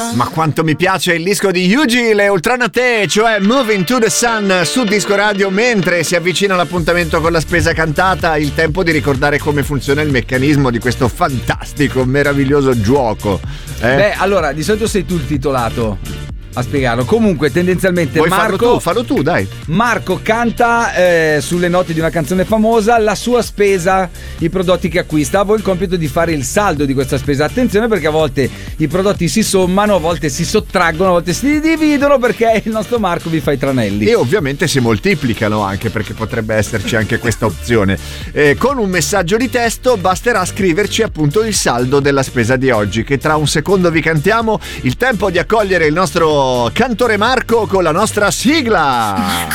Ma quanto mi piace il disco di Yuji, le Ultranate, cioè Moving to the Sun su Disco Radio. Mentre si avvicina l'appuntamento con la spesa cantata, il tempo di ricordare come funziona il meccanismo di questo fantastico, meraviglioso gioco. Beh, allora, di solito sei tu il titolato a spiegarlo. Comunque, tendenzialmente Vuoi Marco fallo tu, dai. Marco canta sulle note di una canzone famosa la sua spesa, i prodotti che acquista. A voi il compito di fare il saldo di questa spesa. Attenzione, perché a volte i prodotti si sommano, a volte si sottraggono, a volte si dividono, perché il nostro Marco vi fa i tranelli. E ovviamente si moltiplicano anche, perché potrebbe esserci anche questa opzione. Con un messaggio di testo basterà scriverci appunto il saldo della spesa di oggi, che tra un secondo vi cantiamo. Il tempo di accogliere il nostro cantore Marco con la nostra sigla.